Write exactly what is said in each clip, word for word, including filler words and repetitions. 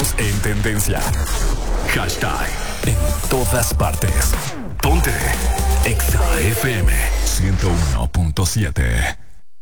Estamos en tendencia. Hashtag en todas partes. Ponte Exa F M ciento uno punto siete.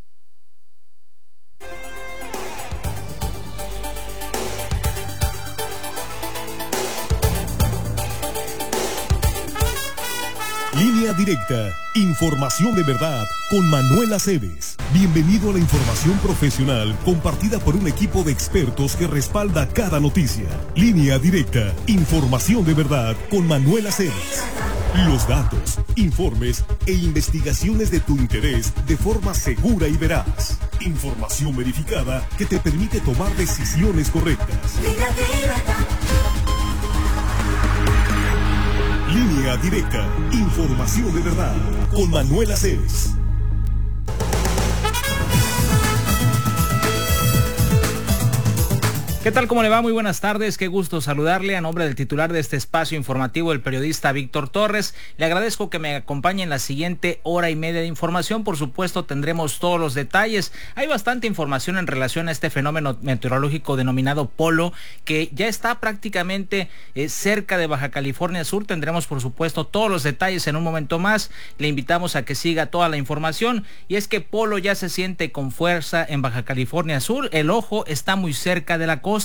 Línea directa, información de verdad con Manuel Aceves. Bienvenido a la información profesional compartida por un equipo de expertos que respalda cada noticia. Línea directa, información de verdad con Manuel Aceves. Los datos, informes e investigaciones de tu interés de forma segura y veraz. Información verificada que te permite tomar decisiones correctas. Línea directa. Línea directa, información de verdad, con Manuel Aceves. ¿Qué tal? ¿Cómo le va? Muy buenas tardes. Qué gusto saludarle a nombre del titular de este espacio informativo, el periodista Víctor Torres. Le agradezco que me acompañe en la siguiente hora y media de información. Por supuesto, tendremos todos los detalles. Hay bastante información en relación a este fenómeno meteorológico denominado Polo, que ya está prácticamente eh, cerca de Baja California Sur. Tendremos, por supuesto, todos los detalles en un momento más. Le invitamos a que siga toda la información. Y es que Polo ya se siente con fuerza en Baja California Sur. El ojo está muy cerca de la costa.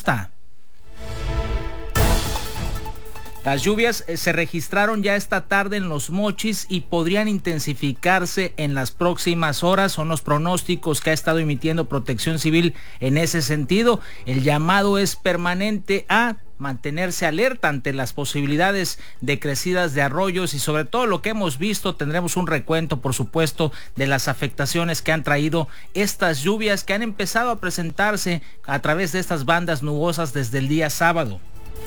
Las lluvias se registraron ya esta tarde en Los Mochis y podrían intensificarse en las próximas horas. Son los pronósticos que ha estado emitiendo Protección Civil en ese sentido. El llamado es permanente a mantenerse alerta ante las posibilidades de crecidas de arroyos y sobre todo lo que hemos visto. Tendremos un recuento, por supuesto, de las afectaciones que han traído estas lluvias que han empezado a presentarse a través de estas bandas nubosas desde el día sábado.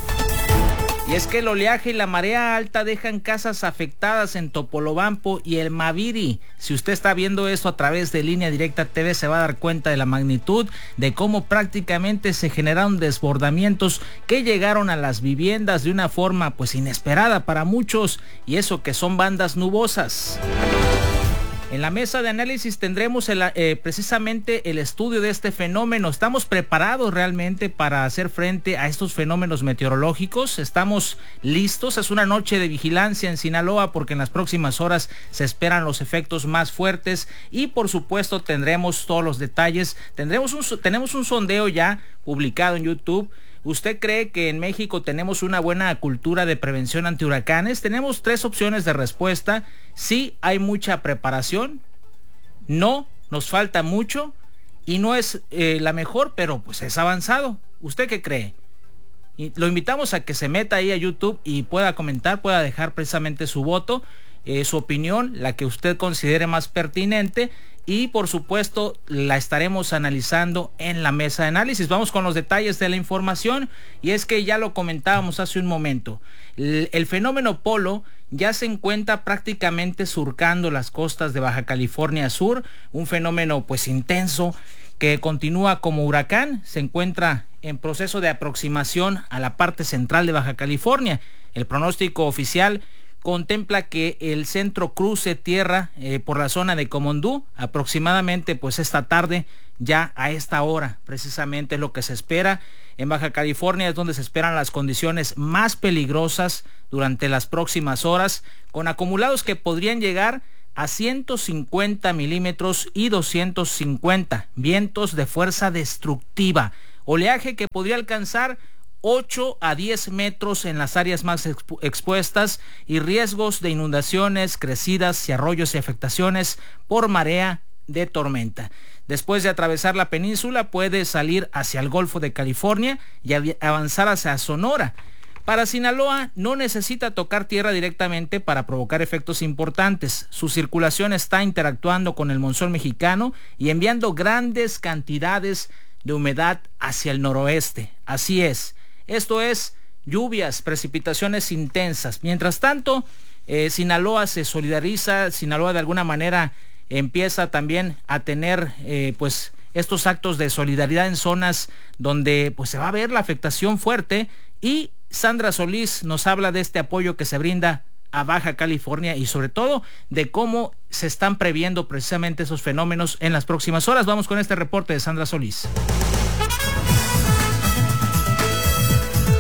Y es que el oleaje y la marea alta dejan casas afectadas en Topolobampo y el Maviri. Si usted está viendo esto a través de Línea Directa T V, se va a dar cuenta de la magnitud, de cómo prácticamente se generaron desbordamientos que llegaron a las viviendas de una forma pues inesperada para muchos, y eso que son bandas nubosas. En la mesa de análisis tendremos el, eh, precisamente el estudio de este fenómeno. ¿Estamos preparados realmente para hacer frente a estos fenómenos meteorológicos? ¿Estamos listos? Es una noche de vigilancia en Sinaloa porque en las próximas horas se esperan los efectos más fuertes y por supuesto tendremos todos los detalles. Tendremos un, tenemos un sondeo ya publicado en YouTube. ¿Usted cree que en México tenemos una buena cultura de prevención ante huracanes? Tenemos tres opciones de respuesta. Sí, hay mucha preparación. No, nos falta mucho. Y no es eh, la mejor, pero pues es avanzado. ¿Usted qué cree? Y lo invitamos a que se meta ahí a YouTube y pueda comentar, pueda dejar precisamente su voto, eh, su opinión, la que usted considere más pertinente. Y por supuesto la estaremos analizando en la mesa de análisis. Vamos con los detalles de la información y es que ya lo comentábamos hace un momento. El, el fenómeno Polo ya se encuentra prácticamente surcando las costas de Baja California Sur, un fenómeno pues intenso que continúa como huracán, se encuentra en proceso de aproximación a la parte central de Baja California. El pronóstico oficial contempla que el centro cruce tierra eh, por la zona de Comondú aproximadamente pues esta tarde, ya a esta hora precisamente es lo que se espera. En Baja California es donde se esperan las condiciones más peligrosas durante las próximas horas, con acumulados que podrían llegar a ciento cincuenta milímetros y doscientos cincuenta, vientos de fuerza destructiva, oleaje que podría alcanzar ocho a diez metros en las áreas más expu- expuestas y riesgos de inundaciones, crecidas y arroyos y afectaciones por marea de tormenta. Después de atravesar la península puede salir hacia el Golfo de California y av- avanzar hacia Sonora. Para Sinaloa no necesita tocar tierra directamente para provocar efectos importantes. Su circulación está interactuando con el monzón mexicano y enviando grandes cantidades de humedad hacia el noroeste. Así es. Esto es lluvias, precipitaciones intensas. Mientras tanto, eh, Sinaloa se solidariza, Sinaloa de alguna manera empieza también a tener eh, pues estos actos de solidaridad en zonas donde pues se va a ver la afectación fuerte, y Sandra Solís nos habla de este apoyo que se brinda a Baja California y sobre todo de cómo se están previendo precisamente esos fenómenos en las próximas horas. Vamos con este reporte de Sandra Solís.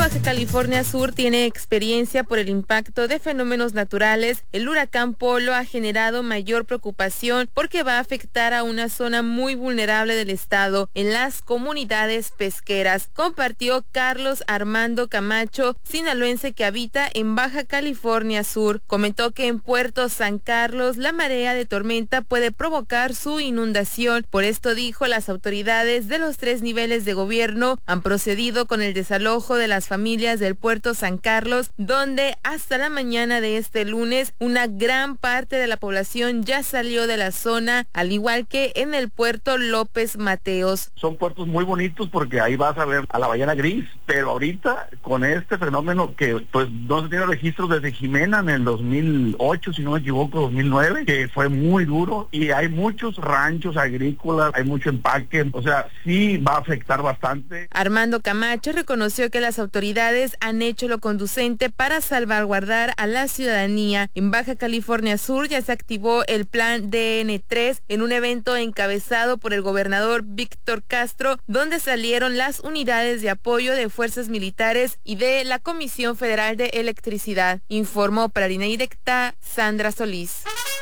Baja California Sur tiene experiencia por el impacto de fenómenos naturales, el huracán Polo ha generado mayor preocupación porque va a afectar a una zona muy vulnerable del estado, en las comunidades pesqueras, compartió Carlos Armando Camacho, sinaloense que habita en Baja California Sur. Comentó que en Puerto San Carlos la marea de tormenta puede provocar su inundación. Por esto dijo, las autoridades de los tres niveles de gobierno han procedido con el desalojo de las familias del Puerto San Carlos, donde hasta la mañana de este lunes una gran parte de la población ya salió de la zona, al igual que en el puerto López Mateos. Son puertos muy bonitos porque ahí vas a ver a la ballena gris, pero ahorita con este fenómeno que pues no se tiene registros desde Jimena en el dos mil ocho, si no me equivoco, dos mil nueve, que fue muy duro, y hay muchos ranchos agrícolas, hay mucho empaque, o sea, sí va a afectar bastante. Armando Camacho reconoció que las autoridades han hecho lo conducente para salvaguardar a la ciudadanía. En Baja California Sur ya se activó el plan D N tres en un evento encabezado por el gobernador Víctor Castro, donde salieron las unidades de apoyo de fuerzas militares y de la Comisión Federal de Electricidad. Informó para Línea Directa Sandra Solís.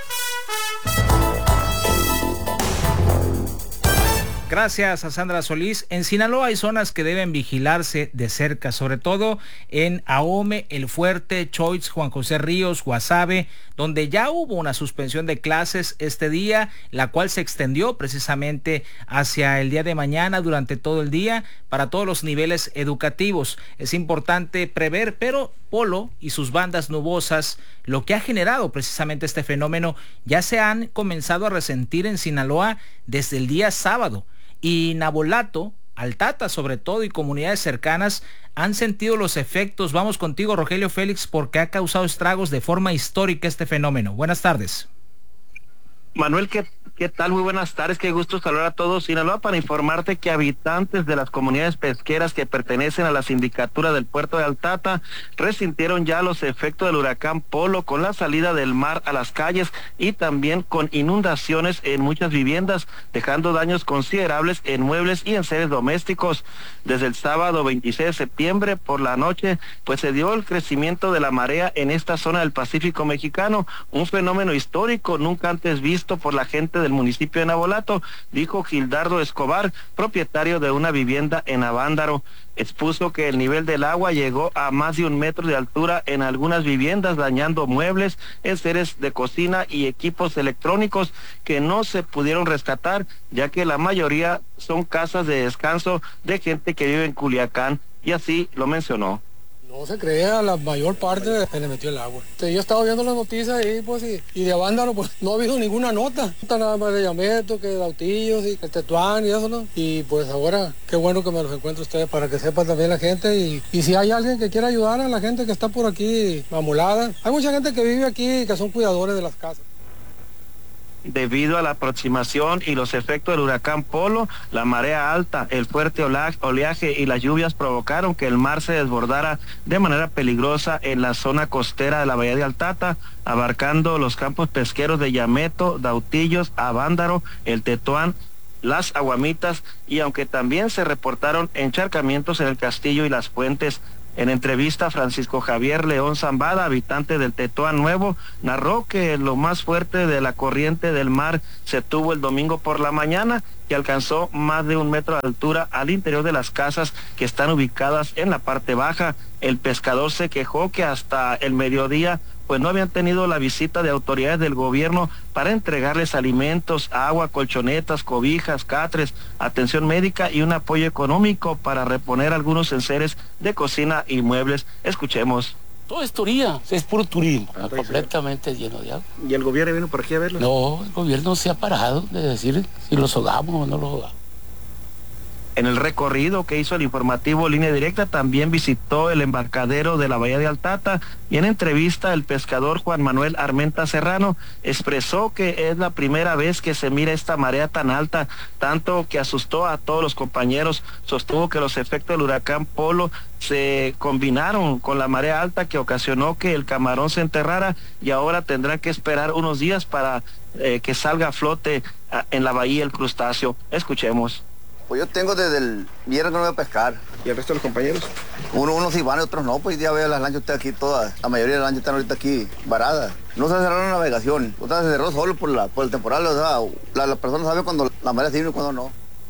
Gracias a Sandra Solís. En Sinaloa hay zonas que deben vigilarse de cerca, sobre todo en Ahome, El Fuerte, Choix, Juan José Ríos, Guasave, donde ya hubo una suspensión de clases este día, la cual se extendió precisamente hacia el día de mañana durante todo el día para todos los niveles educativos. Es importante prever, pero Polo y sus bandas nubosas, lo que ha generado precisamente este fenómeno, ya se han comenzado a resentir en Sinaloa desde el día sábado. Y Navolato, Altata sobre todo y comunidades cercanas han sentido los efectos. Vamos contigo, Rogelio Félix, porque ha causado estragos de forma histórica este fenómeno. Buenas tardes. Manuel, ¿qué, qué tal? Muy buenas tardes, qué gusto saludar a todos. Sinaloa, para informarte que habitantes de las comunidades pesqueras que pertenecen a la sindicatura del puerto de Altata resintieron ya los efectos del huracán Polo con la salida del mar a las calles y también con inundaciones en muchas viviendas, dejando daños considerables en muebles y en seres domésticos. Desde el sábado veintiséis de septiembre por la noche, pues se dio el crecimiento de la marea en esta zona del Pacífico mexicano, un fenómeno histórico nunca antes visto por la gente del municipio de Navolato, dijo Gildardo Escobar, propietario de una vivienda en Avándaro. Expuso que el nivel del agua llegó a más de un metro de altura en algunas viviendas, dañando muebles, enseres de cocina y equipos electrónicos que no se pudieron rescatar, ya que la mayoría son casas de descanso de gente que vive en Culiacán, y así lo mencionó. No se crea, la mayor parte se le metió el agua. Yo estaba viendo las noticias ahí, pues, y, y de Avándaro, pues, no ha habido ninguna nota. Nada más de Yameto, que de Dautillos, y el Tetuán y eso, ¿no? Y pues ahora, qué bueno que me los encuentro ustedes para que sepa también la gente. Y, y si hay alguien que quiera ayudar a la gente que está por aquí mamulada. Hay mucha gente que vive aquí que son cuidadores de las casas. Debido a la aproximación y los efectos del huracán Polo, la marea alta, el fuerte oleaje y las lluvias provocaron que el mar se desbordara de manera peligrosa en la zona costera de la bahía de Altata, abarcando los campos pesqueros de Yameto, Dautillos, Avándaro, el Tetuán, las Aguamitas, y aunque también se reportaron encharcamientos en el Castillo y las Fuentes. En entrevista, Francisco Javier León Zambada, habitante del Tetuán Nuevo, narró que lo más fuerte de la corriente del mar se tuvo el domingo por la mañana, que alcanzó más de un metro de altura al interior de las casas que están ubicadas en la parte baja. El pescador se quejó que hasta el mediodía pues no habían tenido la visita de autoridades del gobierno para entregarles alimentos, agua, colchonetas, cobijas, catres, atención médica y un apoyo económico para reponer algunos enseres de cocina y muebles. Escuchemos. Todo es turismo, es puro turismo, completamente lleno de agua. ¿Y el gobierno vino por aquí a verlo? No, el gobierno se ha parado de decir si los hogamos o no los hogamos. En el recorrido que hizo el informativo Línea Directa también visitó el embarcadero de la bahía de Altata, y en entrevista el pescador Juan Manuel Armenta Serrano expresó que es la primera vez que se mira esta marea tan alta, tanto que asustó a todos los compañeros. Sostuvo que los efectos del huracán Polo se combinaron con la marea alta que ocasionó que el camarón se enterrara, y ahora tendrán que esperar unos días para eh, que salga a flote a, en la bahía el crustáceo. Escuchemos. Pues yo tengo desde el viernes que no voy a pescar. ¿Y el resto de los compañeros? Uno, unos sí van y otros no, pues ya veo las lanchas aquí todas, la mayoría de las lanchas están ahorita aquí varadas. No se cerró la navegación, o sea, se cerró solo por, la, por el temporal, o sea, la, la persona sabe cuando la marea sirve y cuando no.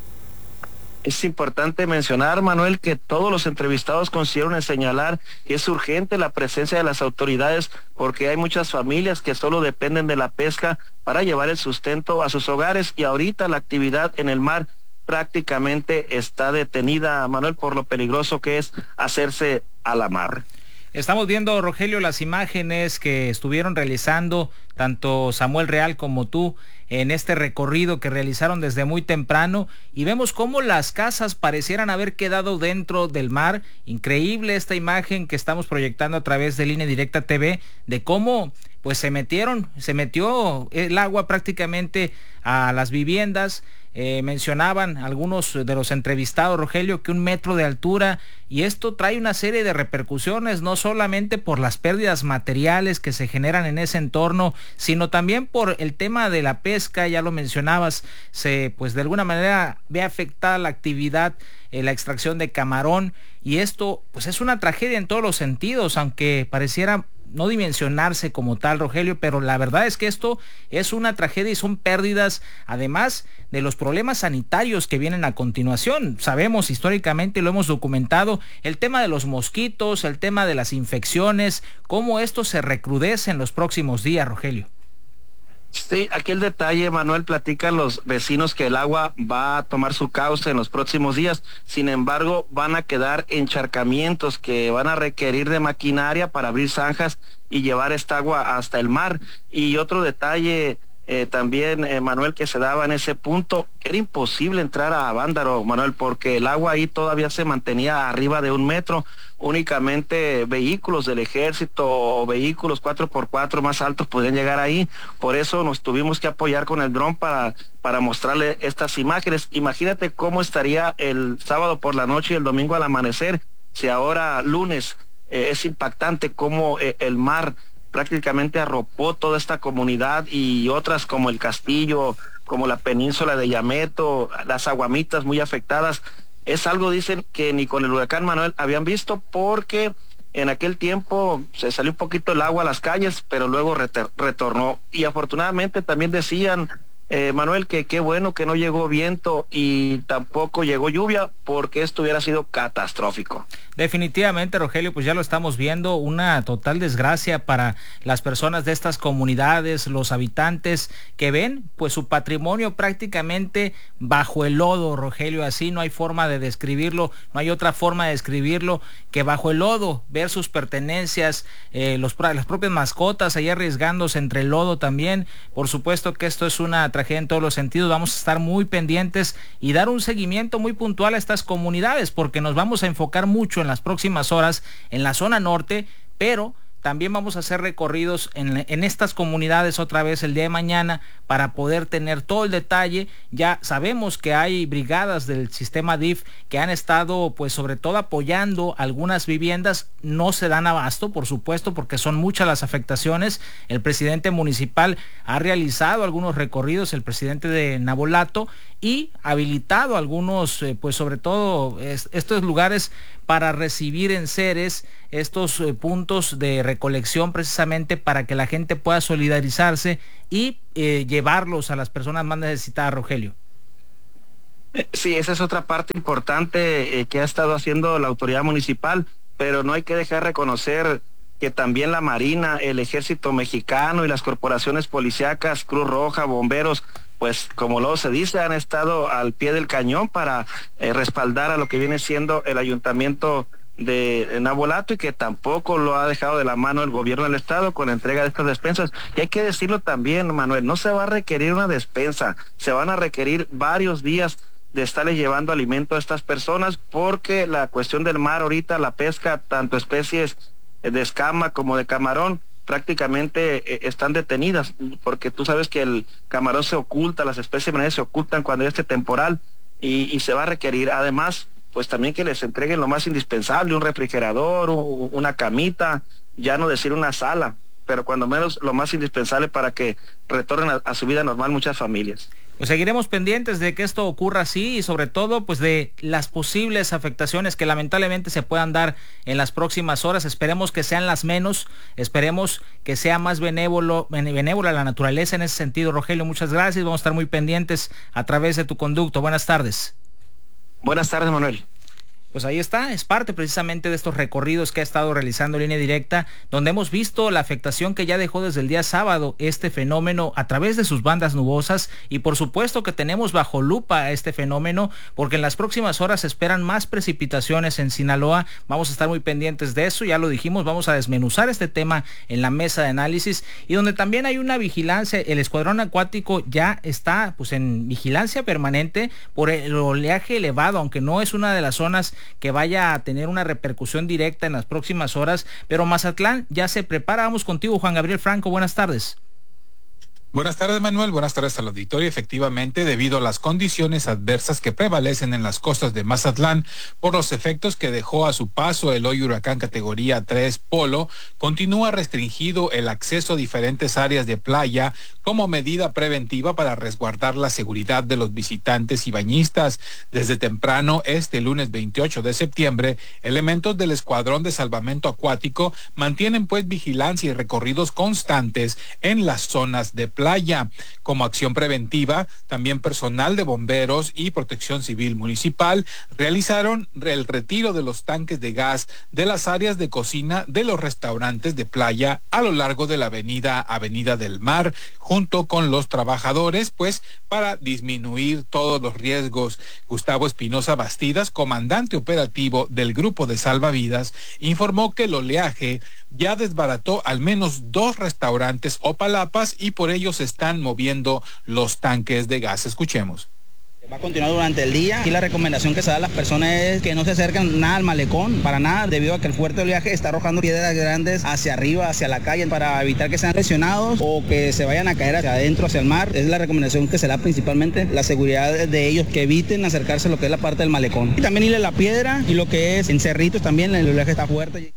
Es importante mencionar, Manuel, que todos los entrevistados coincidieron en señalar que es urgente la presencia de las autoridades porque hay muchas familias que solo dependen de la pesca para llevar el sustento a sus hogares y ahorita la actividad en el mar prácticamente está detenida, Manuel, por lo peligroso que es hacerse a la mar. Estamos viendo, Rogelio, las imágenes que estuvieron realizando tanto Samuel Real como tú en este recorrido que realizaron desde muy temprano y vemos cómo las casas parecieran haber quedado dentro del mar. Increíble esta imagen que estamos proyectando a través de Línea Directa T V de cómo pues se metieron, se metió el agua prácticamente a las viviendas. Eh, mencionaban algunos de los entrevistados, Rogelio, que un metro de altura, y esto trae una serie de repercusiones, no solamente por las pérdidas materiales que se generan en ese entorno, sino también por el tema de la pesca, ya lo mencionabas, se pues de alguna manera ve afectada la actividad, eh, la extracción de camarón, y esto pues es una tragedia en todos los sentidos, aunque pareciera no dimensionarse como tal, Rogelio, pero la verdad es que esto es una tragedia y son pérdidas, además de los problemas sanitarios que vienen a continuación. Sabemos históricamente, lo hemos documentado, el tema de los mosquitos, el tema de las infecciones, cómo esto se recrudece en los próximos días, Rogelio. Sí, aquí el detalle, Manuel, platican los vecinos que el agua va a tomar su cauce en los próximos días, sin embargo van a quedar encharcamientos que van a requerir de maquinaria para abrir zanjas y llevar esta agua hasta el mar. Y otro detalle eh, también, eh, Manuel, que se daba en ese punto, era imposible entrar a Avándaro, Manuel, porque el agua ahí todavía se mantenía arriba de un metro, únicamente vehículos del ejército o vehículos cuatro por cuatro más altos podían llegar ahí, por eso nos tuvimos que apoyar con el dron para, para mostrarle estas imágenes. Imagínate cómo estaría el sábado por la noche y el domingo al amanecer, si ahora lunes eh, es impactante cómo eh, el mar prácticamente arropó toda esta comunidad y otras como el Castillo, como la península de Yameto, las Aguamitas muy afectadas. Es algo, dicen, que ni con el huracán Manuel habían visto porque en aquel tiempo se salió un poquito el agua a las calles, pero luego retornó. Y afortunadamente también decían, eh, Manuel, que qué bueno que no llegó viento y tampoco llegó lluvia porque esto hubiera sido catastrófico. Definitivamente, Rogelio, pues ya lo estamos viendo, una total desgracia para las personas de estas comunidades, los habitantes que ven pues su patrimonio prácticamente bajo el lodo, Rogelio, así no hay forma de describirlo, no hay otra forma de describirlo que bajo el lodo, ver sus pertenencias, eh, los, las propias mascotas ahí arriesgándose entre el lodo también. Por supuesto que esto es una tragedia en todos los sentidos, vamos a estar muy pendientes y dar un seguimiento muy puntual a estas comunidades porque nos vamos a enfocar mucho en las próximas horas en la zona norte, pero también vamos a hacer recorridos en, en estas comunidades otra vez el día de mañana para poder tener todo el detalle. Ya sabemos que hay brigadas del sistema D I F que han estado pues sobre todo apoyando algunas viviendas, no se dan abasto por supuesto porque son muchas las afectaciones. El presidente municipal ha realizado algunos recorridos, el presidente de Navolato, y habilitado algunos eh, pues sobre todo es, estos lugares para recibir enseres, estos eh, puntos de recolección precisamente para que la gente pueda solidarizarse y eh, llevarlos a las personas más necesitadas, Rogelio. Sí, esa es otra parte importante eh, que ha estado haciendo la autoridad municipal, pero no hay que dejar de reconocer que también la Marina, el Ejército Mexicano y las corporaciones policíacas, Cruz Roja, bomberos, pues como luego se dice, han estado al pie del cañón para eh, respaldar a lo que viene siendo el ayuntamiento de Navolato y que tampoco lo ha dejado de la mano el gobierno del estado con la entrega de estas despensas. Y hay que decirlo también, Manuel, no se va a requerir una despensa, se van a requerir varios días de estarles llevando alimento a estas personas porque la cuestión del mar ahorita, la pesca, tanto especies de escama como de camarón, prácticamente eh, están detenidas, porque tú sabes que el camarón se oculta, las especies marinas se ocultan cuando hay este temporal y, y se va a requerir, además, pues también que les entreguen lo más indispensable, un refrigerador, un, una camita, ya no decir una sala, pero cuando menos lo más indispensable para que retornen a, a su vida normal muchas familias. Pues seguiremos pendientes de que esto ocurra así y sobre todo pues de las posibles afectaciones que lamentablemente se puedan dar en las próximas horas. Esperemos que sean las menos, esperemos que sea más benévolo, benévola la naturaleza en ese sentido. Rogelio, muchas gracias, vamos a estar muy pendientes a través de tu conducto. Buenas tardes. Buenas tardes, Manuel. Pues ahí está, es parte precisamente de estos recorridos que ha estado realizando Línea Directa, donde hemos visto la afectación que ya dejó desde el día sábado este fenómeno a través de sus bandas nubosas y por supuesto que tenemos bajo lupa este fenómeno porque en las próximas horas se esperan más precipitaciones en Sinaloa. Vamos a estar muy pendientes de eso, ya lo dijimos, vamos a desmenuzar este tema en la mesa de análisis y donde también hay una vigilancia. El escuadrón acuático ya está pues en vigilancia permanente por el oleaje elevado, aunque no es una de las zonas que vaya a tener una repercusión directa en las próximas horas, pero Mazatlán ya se prepara. Vamos contigo, Juan Gabriel Franco, buenas tardes. Buenas tardes, Manuel. Buenas tardes al auditorio. Efectivamente, debido a las condiciones adversas que prevalecen en las costas de Mazatlán por los efectos que dejó a su paso el hoy huracán categoría tres Polo, continúa restringido el acceso a diferentes áreas de playa como medida preventiva para resguardar la seguridad de los visitantes y bañistas. Desde temprano, este lunes veintiocho de septiembre, elementos del Escuadrón de Salvamento Acuático mantienen pues vigilancia y recorridos constantes en las zonas de playa. Playa. Como acción preventiva, también personal de bomberos y protección civil municipal realizaron el retiro de los tanques de gas de las áreas de cocina de los restaurantes de playa a lo largo de la avenida Avenida del Mar, junto con los trabajadores, pues para disminuir todos los riesgos. Gustavo Espinosa Bastidas, comandante operativo del Grupo de Salvavidas, informó que el oleaje ya desbarató al menos dos restaurantes o palapas y por ello se están moviendo los tanques de gas. Escuchemos. Va a continuar durante el día y la recomendación que se da a las personas es que no se acerquen nada al malecón, para nada, debido a que el fuerte oleaje está arrojando piedras grandes hacia arriba, hacia la calle, para evitar que sean lesionados o que se vayan a caer hacia adentro, hacia el mar. Es la recomendación que se da principalmente, la seguridad de ellos, que eviten acercarse a lo que es la parte del malecón. Y también irle la piedra y lo que es en Cerritos también, el oleaje está fuerte.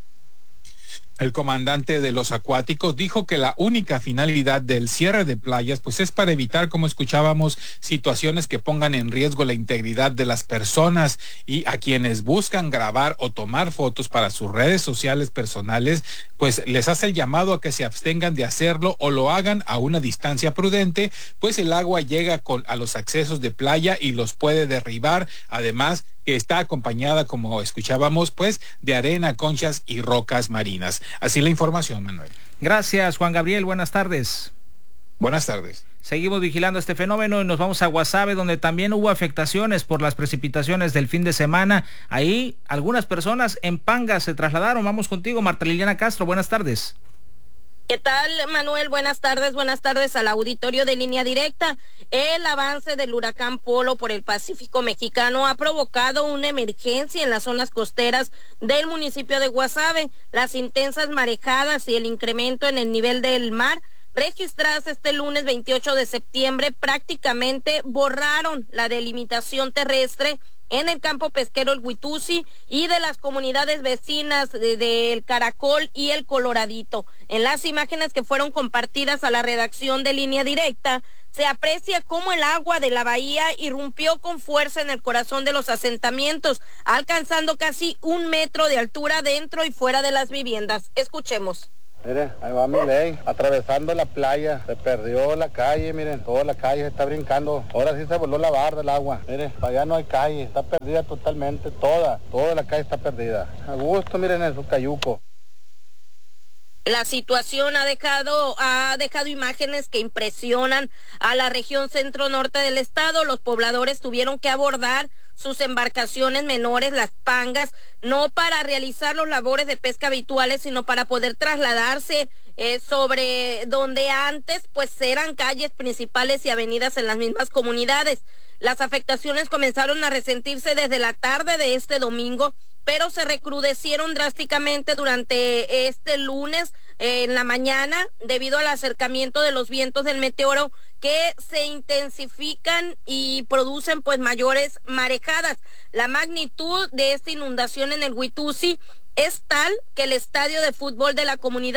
El comandante de los acuáticos dijo que la única finalidad del cierre de playas pues es para evitar, como escuchábamos, situaciones que pongan en riesgo la integridad de las personas, y a quienes buscan grabar o tomar fotos para sus redes sociales personales pues les hace el llamado a que se abstengan de hacerlo o lo hagan a una distancia prudente, pues el agua llega con, a los accesos de playa y los puede derribar. Además, que está acompañada, como escuchábamos, pues de arena, conchas y rocas marinas. Así la información, Manuel. Gracias, Juan Gabriel. Buenas tardes. Buenas tardes. Seguimos vigilando este fenómeno y nos vamos a Guasave, donde también hubo afectaciones por las precipitaciones del fin de semana. Ahí algunas personas en Panga se trasladaron. Vamos contigo, Marta Liliana Castro. Buenas tardes. ¿Qué tal, Manuel? Buenas tardes, buenas tardes al auditorio de Línea Directa. El avance del huracán Polo por el Pacífico mexicano ha provocado una emergencia en las zonas costeras del municipio de Guasave. Las intensas marejadas y el incremento en el nivel del mar registradas este lunes veintiocho de septiembre prácticamente borraron la delimitación terrestre en el campo pesquero El Huitusi y de las comunidades vecinas del de, de Caracol y El Coloradito. En las imágenes que fueron compartidas a la redacción de Línea Directa, se aprecia cómo el agua de la bahía irrumpió con fuerza en el corazón de los asentamientos, alcanzando casi un metro de altura dentro y fuera de las viviendas. Escuchemos. Mire, ahí va mi ley, atravesando la playa, se perdió la calle, miren, toda la calle se está brincando, ahora sí se voló la barra del agua, mire, para allá no hay calle, está perdida totalmente, toda, toda la calle está perdida. A gusto, miren, en su cayuco. La situación ha dejado, ha dejado imágenes que impresionan a la región centro-norte del estado. Los pobladores tuvieron que abordar sus embarcaciones menores, las pangas, no para realizar los labores de pesca habituales, sino para poder trasladarse eh, sobre donde antes pues eran calles principales y avenidas en las mismas comunidades. Las afectaciones comenzaron a resentirse desde la tarde de este domingo, pero se recrudecieron drásticamente durante este lunes eh, en la mañana debido al acercamiento de los vientos del meteoro que se intensifican y producen pues mayores marejadas. La magnitud de esta inundación en el Huitusi es tal que el estadio de fútbol de la comunidad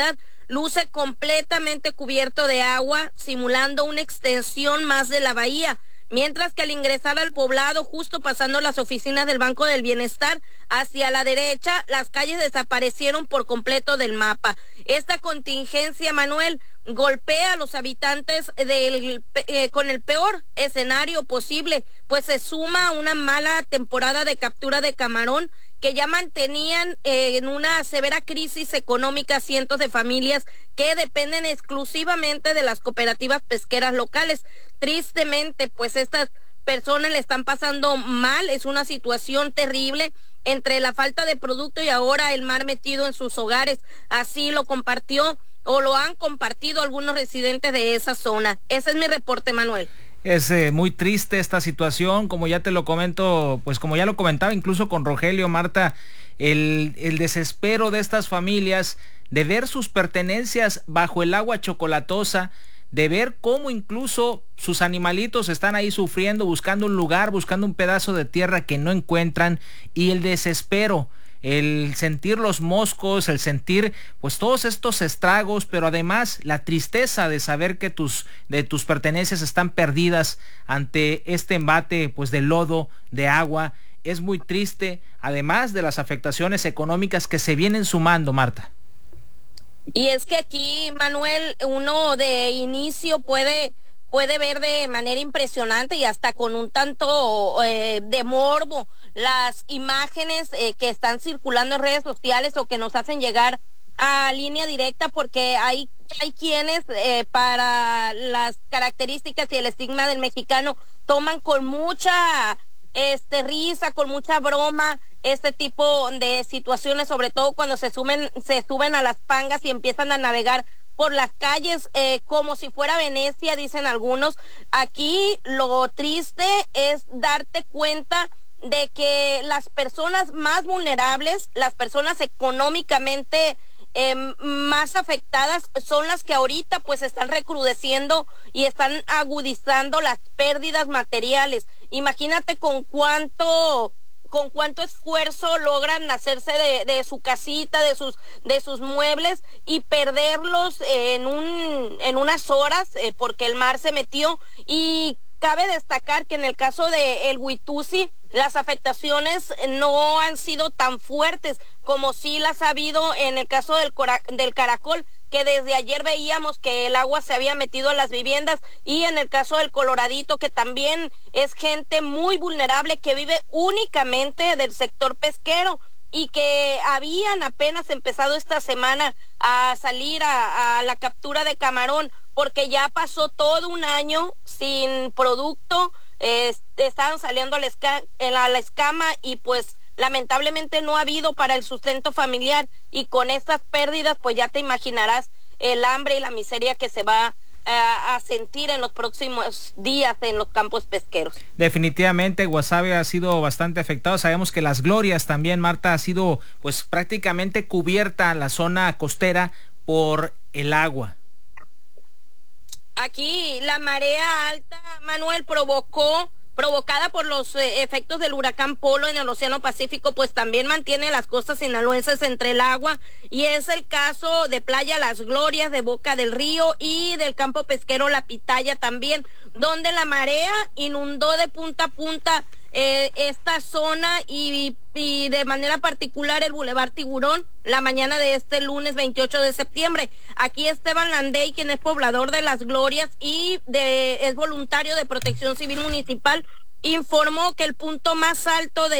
luce completamente cubierto de agua, simulando una extensión más de la bahía. Mientras que al ingresar al poblado, justo pasando las oficinas del Banco del Bienestar, hacia la derecha, las calles desaparecieron por completo del mapa. Esta contingencia, Manuel, golpea a los habitantes del, eh, con el peor escenario posible, pues se suma una mala temporada de captura de camarón que ya mantenían eh, en una severa crisis económica cientos de familias que dependen exclusivamente de las cooperativas pesqueras locales. Tristemente, pues estas personas le están pasando mal, es una situación terrible entre la falta de producto y ahora el mar metido en sus hogares. Así lo compartió o lo han compartido algunos residentes de esa zona. Ese es mi reporte, Manuel. Es eh, muy triste esta situación, como ya te lo comento, pues como ya lo comentaba incluso con Rogelio, Marta, el, el desespero de estas familias de ver sus pertenencias bajo el agua chocolatosa, de ver cómo incluso sus animalitos están ahí sufriendo, buscando un lugar, buscando un pedazo de tierra que no encuentran, y el desespero, el sentir los moscos, el sentir pues todos estos estragos, pero además la tristeza de saber que tus, de tus pertenencias están perdidas ante este embate pues de lodo, de agua, es muy triste, además de las afectaciones económicas que se vienen sumando, Marta. Y es que aquí, Manuel, uno de inicio puede, puede ver de manera impresionante y hasta con un tanto eh, de morbo las imágenes eh, que están circulando en redes sociales o que nos hacen llegar a Línea Directa, porque hay, hay quienes eh, para las características y el estigma del mexicano toman con mucha este risa, con mucha broma este tipo de situaciones, sobre todo cuando se suben, se suben a las pangas y empiezan a navegar por las calles eh, como si fuera Venecia, dicen algunos. Aquí lo triste es darte cuenta de que las personas más vulnerables, las personas económicamente eh, más afectadas, son las que ahorita pues están recrudeciendo y están agudizando las pérdidas materiales. Imagínate con cuánto con cuánto esfuerzo logran hacerse de, de su casita, de sus de sus muebles, y perderlos en un en unas horas eh, porque el mar se metió. Y cabe destacar que en el caso de el Huitusi las afectaciones no han sido tan fuertes como sí las ha habido en el caso del, cora, del Caracol, que desde ayer veíamos que el agua se había metido a las viviendas, y en el caso del Coloradito, que también es gente muy vulnerable que vive únicamente del sector pesquero y que habían apenas empezado esta semana a salir a, a la captura de camarón, porque ya pasó todo un año sin producto, eh, estaban saliendo a la, esca a la escama y pues lamentablemente no ha habido para el sustento familiar, y con estas pérdidas pues ya te imaginarás el hambre y la miseria que se va a, a sentir en los próximos días en los campos pesqueros. Definitivamente Guasave ha sido bastante afectado. Sabemos que Las Glorias también, Marta, ha sido pues prácticamente cubierta la zona costera por el agua. Aquí la marea alta, Manuel, provocó provocada por los eh, efectos del huracán Polo en el Océano Pacífico, pues también mantiene las costas sinaloenses entre el agua, y es el caso de Playa Las Glorias, de Boca del Río y del campo pesquero La Pitaya también, donde la marea inundó de punta a punta eh, esta zona y, y de manera particular el Boulevard Tiburón la mañana de este lunes veintiocho de septiembre. Aquí Esteban Landey, quien es poblador de Las Glorias y de, es voluntario de Protección Civil Municipal, informó que el punto más alto de